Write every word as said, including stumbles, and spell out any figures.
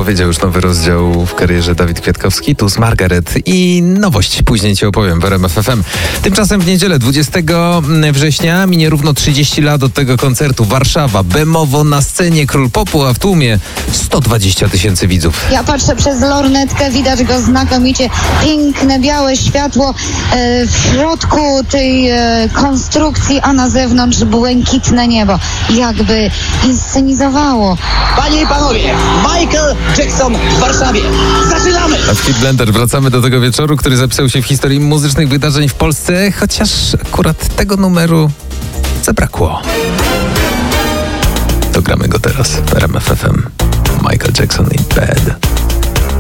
zapowiedział już nowy rozdział w karierze Dawid Kwiatkowski, tu z Margaret i nowość. Później ci opowiem w R M F F M. Tymczasem w niedzielę dwudziestego września minie równo trzydzieści lat od tego koncertu. Warszawa, Bemowo na scenie, Król Popu, a w tłumie sto dwadzieścia tysięcy widzów. Ja patrzę przez lornetkę, widać go znakomicie. Piękne, białe światło e, w środku tej e, konstrukcji, a na zewnątrz błękitne niebo. Jakby inscenizowało. Panie i panowie, Michael Jackson w Warszawie. Zaczynamy! A w Hit Blender wracamy do tego wieczoru, który zapisał się w historii muzycznych wydarzeń w Polsce, chociaż akurat tego numeru zabrakło. Dogramy go teraz w R M F F M. Michael Jackson in Bed.